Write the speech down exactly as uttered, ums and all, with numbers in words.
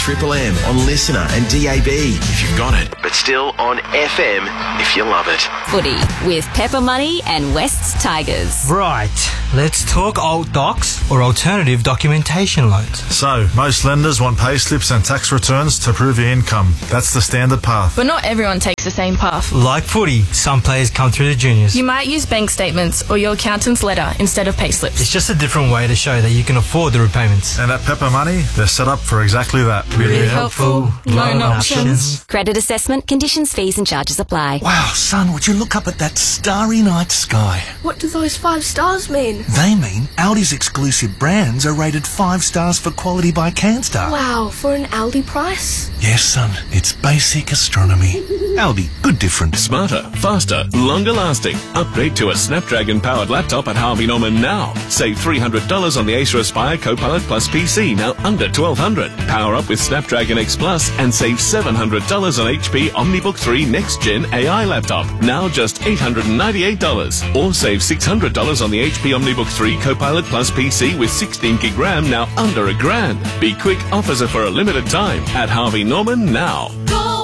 Triple M on Listener and D A B if you've got it, but still on F M if you love it. Footy with Pepper Money and West's Tigers. Right, let's talk old docs or alternative documentation loans. So, most lenders want pay slips and tax returns to prove your income. That's the standard path. But not everyone takes the same path. Like footy, some players come through the juniors. You might use bank statements or your accountant's letter instead of pay slips. It's just a different way to show that you can afford the repayments. And at Pepper Money, they're set up for exactly that. Really, really helpful. helpful. Loan, loan options. options. Credit assessment, conditions, fees and charges apply. Wow, son, would you look up at that starry night sky? What do those five stars mean? They mean Aldi's exclusive brands are rated five stars for quality by CanStar. Wow, for an Aldi price? Yes, son, it's basic astronomy. Aldi, good difference. Smarter, faster, longer lasting. Upgrade to a Snapdragon-powered laptop at Harvey Norman now. Save three hundred dollars on the Acer Aspire Copilot Plus P C, now under twelve hundred dollars. Power up with Snapdragon X Plus and save seven hundred dollars on H P OmniBook three Next Gen A I laptop, now just eight hundred ninety-eight dollars. Or save six hundred dollars on the H P OmniBook three Copilot Plus P C with sixteen gig RAM, now under a grand. Be quick, offers are for a limited time at Harvey Norman now.